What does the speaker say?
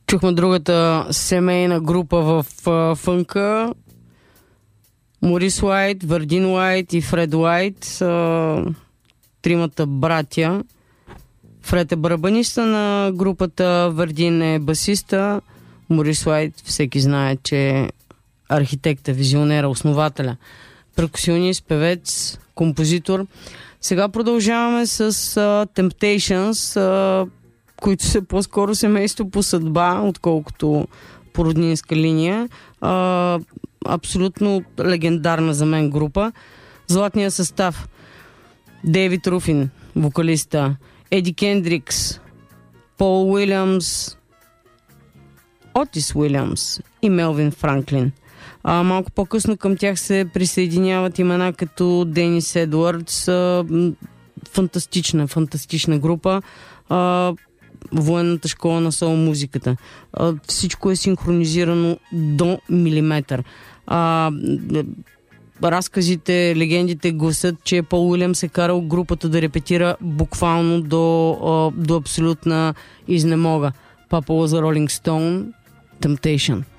Чухме другата семейна група в фънка. Морис Уайт, Върдин Уайт и Фред Уайт са тримата братя. Фред е барабаниста на групата, Върдин е басиста, Морис Уайт всеки знае, че е архитекта, визионера, основателя, перкусионист, певец, композитор. Сега продължаваме с Temptations, които са по-скоро семейство по съдба, отколкото по роднинска линия. Абсолютно легендарна за мен група. Златният състав: Дейвид Руфин, вокалиста, Еди Кендрикс, Пол Уилямс, Отис Уилямс и Мелвин Франклин. Малко по-късно към тях се присъединяват имена като Денис Едуардс. Фантастична група. Военната школа на сол музиката. Всичко е синхронизирано до милиметър. Разказите, легендите гласят, че Пол Уилямс е карал групата да репетира буквално до абсолютна изнемога. Папа за Rolling Stone, Temptation.